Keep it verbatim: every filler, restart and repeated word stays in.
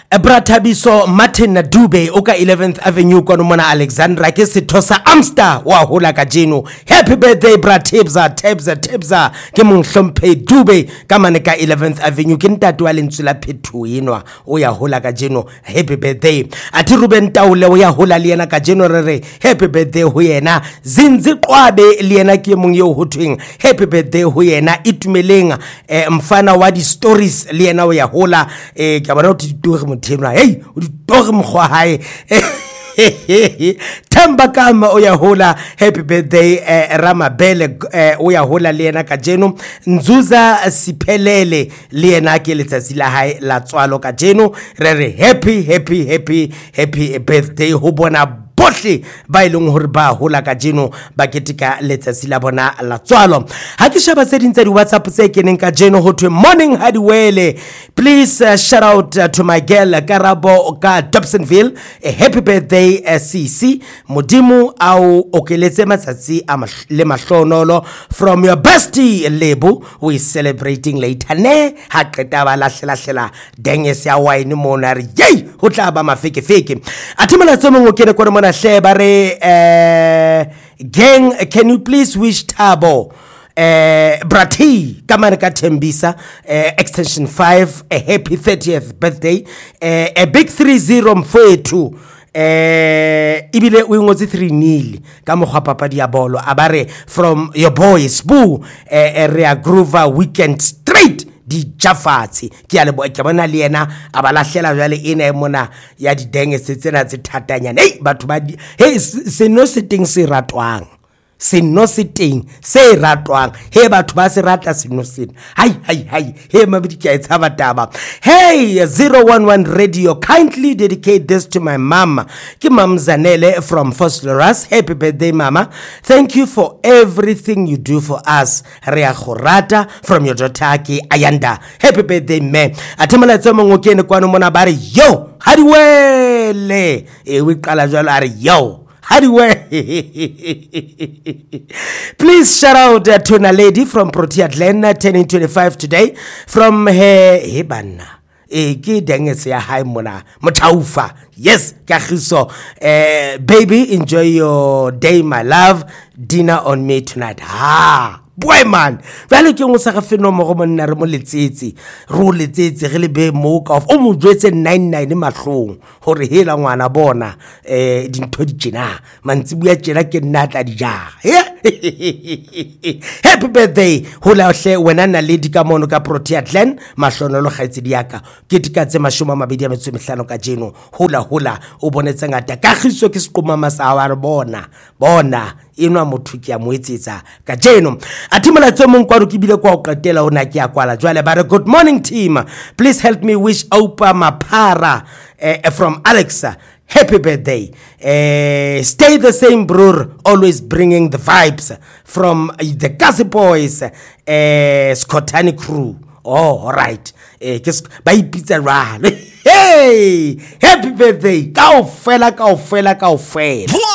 Bratabiso Martin Dube oka eleventh Avenue kono mona Alexandra ke sethosa Amster wa hola ka jeno. Happy birthday bra Tebza Tebza Tebza ke monhlomphe Dube ka mane ka eleventh Avenue ke ntate wa lentswe la Phetho enwa o ya hola ka jeno. Happy birthday. Athi Ruben Taule o ya hola le yena ka jeno re re happy birthday ho yena. Zinzi Qwabe le yena ke mong yo hothweng happy birthday ho yena. Itumeleng eh, mfana wa di stories le yena o ya hola eh ka bona o di hey uditori mkhwa hae Themba Kama o ya hola happy birthday eh, Ramabele eh, o ya hola le yena ka jeno. Nzuza Siphelele le yena ke letsatsi la hae la tswalo ka jeno. Re re happy happy happy happy birthday ho bona bohle ba ileng hore ba hola ka jeno ba ketika letsatsi la bona la tswalo. Ha ke sheba tse dintse di WhatsApp tse keneng ka jeno ho thwe morning Hadiwele. Please uh, shout out uh, to my girl Karabo ka Dobsonville. A happy birthday uh, C C Modimu au okeletse matsatsi a le mahlonolo from your bestie Lebu. We celebrating later ne ha qeta ba lahlelahlela denges ya wine mona re yey ho tla ba mafeke feke. Athimela tsomo ngo kene kore mona Shebare uh, gang, can you please wish Tabo uh, Brati Kamanaka Tembisa uh, extension five a happy thirtieth birthday, uh, a big three zero mfowethu eh ibile o ngotse three nil ka mogwa papa dia bolo abare from your boys boo eh, area groover weekend straight di jafatsi ke a le bo ke bona le yena abalahlela jwale ene mona ya di denge tsena tse thatanyana hey batho ba hey se no setting se ratwang se no setting se ratwang he batho ba se rata se no sena hai hai hai he mabidi ke a itshaba taba. Hey zero one one radio, kindly dedicate this to my mama ke Mam Zanele from Fosloras. Happy birthday mama, thank you for everything you do for us. Rea Khorata from your daughter ke Ayanda. Happy birthday me. Athemela tsomo ngokene kwano mona bare yo Hadiwele e we qala jwalo are yo Hadiwele. Please shout out uh, to a lady from Protea Glen turning twenty-five today from her Hebana. E ke dengetse ya hae mona Motaufa. Yes, Kagiso. Uh, baby, enjoy your day my love. Dinner on me tonight. Ah, boy man. Vale ke ngo sa ga feno mo go monna re mo letsetse. Ro letsetse re le be mo ka of o mo jwetse nine nine mahlong hore hela ngwana bona eh dintho di tjena mantsi bua tjena ke nna tla di ja. Happy birthday hola hle wena na lady ka mono ka Protea Glen mahlonolo gaitse diaka ke tikatse mashoma mabedi a metso mehlano ka jeno. Hola hola o bonetse ngata ka giso ke seqoma masawa re bona bona inwa motho ke a moetsetsa ka jeno. Athimela tsomong kwa ro ke bile kwa o qetela ona ke a kwala jwale ba re good morning team, please help me wish Opa Mapara uh, from Alexa happy birthday. Uh, stay the same bro, always bringing the vibes from uh, the Gazi Boys uh, Skotani crew. Oh, all right. Eh, by pizza ra. Hey, happy birthday. Kaofela kaofela kaofela.